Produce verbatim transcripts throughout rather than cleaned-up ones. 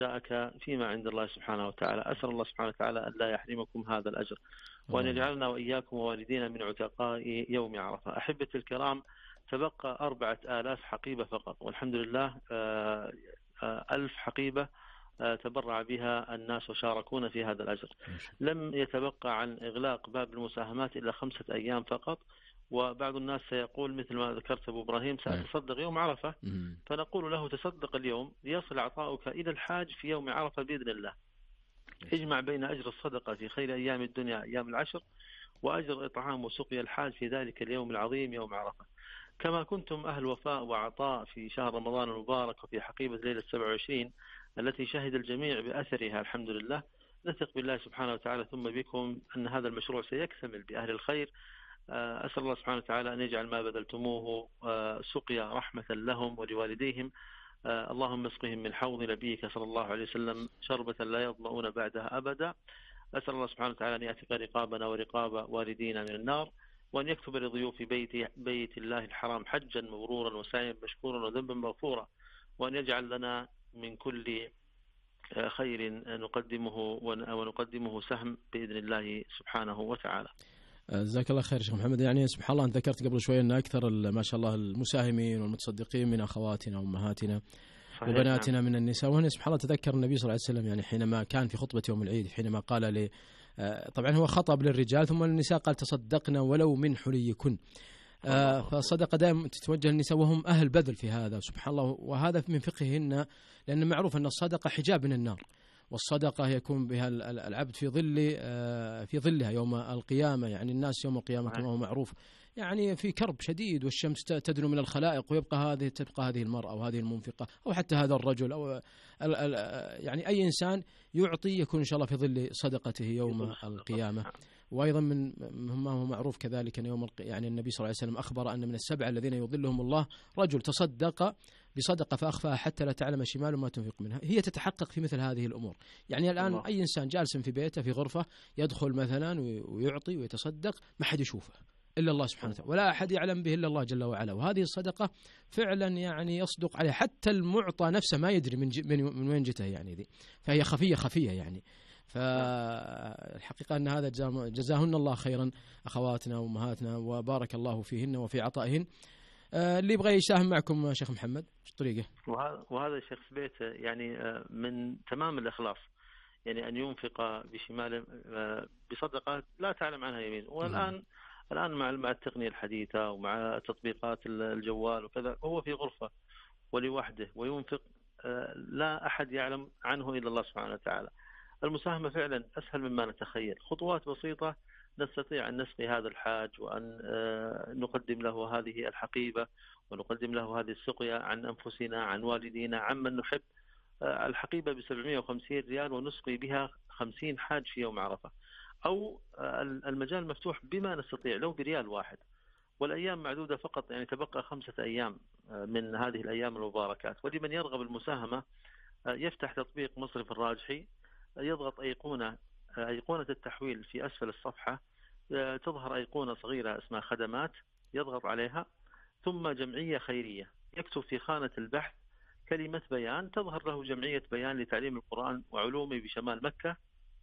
جاءك فيما عند الله سبحانه وتعالى. أسأل الله سبحانه وتعالى أن لا يحرمكم هذا الأجر، وأن يجعلنا وإياكم ووالدينا من عتقاء يوم عرفة. أحبتي الكرام، تبقى أربعة آلاف حقيبة فقط، والحمد لله ألف حقيبة تبرع بها الناس وشاركونا في هذا الأجر. لم يتبقى عن إغلاق باب المساهمات إلا خمسة أيام فقط، وبعض الناس سيقول مثل ما ذكرت أبو إبراهيم سأتصدق يوم عرفة، فنقول له تصدق اليوم ليصل عطاؤك إلى الحاج في يوم عرفة بإذن الله. اجمع بين أجر الصدقة في خير أيام الدنيا أيام العشر، وأجر إطعام وسقيا الحاج في ذلك اليوم العظيم يوم عرفة. كما كنتم أهل وفاء وعطاء في شهر رمضان المبارك وفي حقيبة ليلة سبعة وعشرين التي شهد الجميع بأثرها الحمد لله، نثق بالله سبحانه وتعالى ثم بكم أن هذا المشروع سيكتمل بأهل الخير. أسأل الله سبحانه وتعالى أن يجعل ما بذلتموه سقيا رحمة لهم ولوالديهم. اللهم اسقهم من حوض نبيك صلى الله عليه وسلم شربة لا يظمؤون بعدها أبدا. أسأل الله سبحانه وتعالى أن يعتق رقابنا ورقاب والدينا من النار، وأن يكتب لضيوف بيت, بيت الله الحرام حجا مبرورا وسعيا مشكورا وذنبا مغفورا، وأن يجعل لنا من كل خير نقدمه ونقدمه سهم بإذن الله سبحانه وتعالى. جزاك الله خير شيخ محمد. يعني سبحان الله، أنت ذكرت قبل شوي أن أكثر ما شاء الله المساهمين والمتصدقين من أخواتنا وأمهاتنا وبناتنا من النساء. وهنا سبحان الله تذكر النبي صلى الله عليه وسلم يعني حينما كان في خطبة يوم العيد، حينما قال لي طبعا هو خطب للرجال ثم للنساء، قال تصدقنا ولو من حليكن. آه فالصدقة دائما تتوجه للنساء وهم أهل بذل في هذا سبحان الله، وهذا من فقههن، لأن معروف أن الصدقة حجاب من النار، والصدقة يكون بها العبد في ظل في ظلها يوم القيامة. يعني الناس يوم القيامة كما هو معروف يعني في كرب شديد، والشمس تدنو من الخلائق، ويبقى هذه تبقى هذه المرأة أو هذه المنفقة أو حتى هذا الرجل أو يعني أي إنسان يعطي يكون إن شاء الله في ظل صدقته يوم القيامة. وأيضا من ما هو معروف كذلك أن يوم يعني النبي صلى الله عليه وسلم أخبر أن من السبعة الذين يظلهم الله رجل تصدق بصدقة فأخفاها حتى لا تعلم شماله ما تنفق منها. هي تتحقق في مثل هذه الأمور. يعني الآن الله. أي إنسان جالس في بيته في غرفة يدخل مثلا ويعطي ويتصدق ما حد يشوفه إلا الله سبحانه وتعالى، ولا أحد يعلم به إلا الله جل وعلا، وهذه الصدقة فعلا يعني يصدق عليها حتى المعطى نفسه ما يدري من, من وين جته يعني ذي، فهي خفية خفية يعني. فالحقيقة أن هذا جزاهن الله خيرا أخواتنا وأمهاتنا، وبارك الله فيهن وفي عطائهن. اللي يبغى يساهم معكم شيخ محمد في الطريقة، وهذا الشيخ في بيته يعني من تمام الإخلاص، يعني أن ينفق بشماله بصدقة لا تعلم عنها يمين. والآن الآن مع مع التقنية الحديثة ومع تطبيقات الجوال وكذا، هو في غرفة ولوحده وينفق لا أحد يعلم عنه إلا الله سبحانه وتعالى. المساهمة فعلا أسهل مما نتخيل، خطوات بسيطة نستطيع أن نسقي هذا الحاج، وأن نقدم له هذه الحقيبة، ونقدم له هذه السقيا عن أنفسنا عن والدينا عن من نحب. الحقيبة بسبعمائة وخمسين ريال ونسقي بها خمسين حاج في يوم عرفة، أو المجال مفتوح بما نستطيع لو بريال واحد. والأيام معدودة فقط، يعني تبقى خمسة أيام من هذه الأيام المباركات. ولمن يرغب المساهمة يفتح تطبيق مصرف الراجحي، يضغط أيقونة أيقونة التحويل في أسفل الصفحة، تظهر أيقونة صغيرة اسمها خدمات، يضغط عليها، ثم جمعية خيرية، يكتب في خانة البحث كلمة بيان، تظهر له جمعية بيان لتعليم القرآن وعلومه بشمال مكة.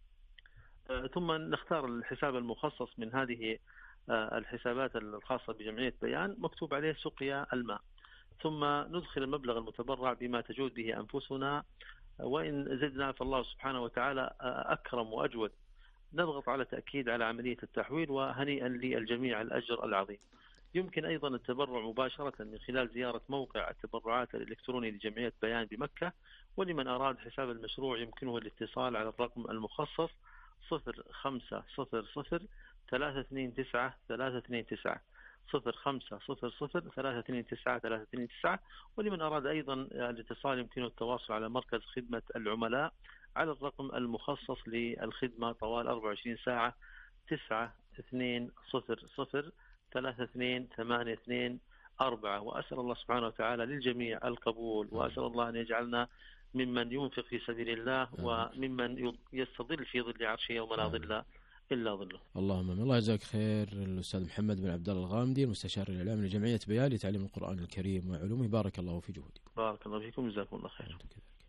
ثم نختار الحساب المخصص من هذه الحسابات الخاصة بجمعية بيان، مكتوب عليه سقيا الماء، ثم ندخل المبلغ المتبرع بما تجود به أنفسنا، وإن زدنا فالله سبحانه وتعالى أكرم وأجود. نضغط على تأكيد على عملية التحويل، وهنيئا للجميع الأجر العظيم. يمكن أيضا التبرع مباشرة من خلال زيارة موقع التبرعات الإلكتروني لجمعية بيان بمكة. ولمن أراد حساب المشروع يمكنه الاتصال على الرقم المخصص صفر خمسة صفر صفر ثلاثة اثنين تسعة ثلاثة اثنين تسعة صفر خمسة صفر صفر ثلاثة اثنين تسعة ثلاثة اثنين تسعة. ولمن أراد أيضا الاتصال يمكنه التواصل على مركز خدمة العملاء على الرقم المخصص للخدمة طوال أربعة وعشرين ساعة تسعة اثنين صفر صفر ثلاثة اثنين ثمانية اثنين أربعة. وأسأل الله سبحانه وتعالى للجميع القبول، وأسأل الله أن يجعلنا ممن ينفق في سبيل الله وممن يستظل في ظل عرشه يوم لا ظل إلا ظله. اللهم الله يجزاك خير الأستاذ محمد بن عبد الله الغامدي، المستشار الإعلامي لجمعية بيان لتعليم القرآن الكريم وعلومه. بارك الله في جهودكم. بارك الله فيكم، جزاكم الله خير.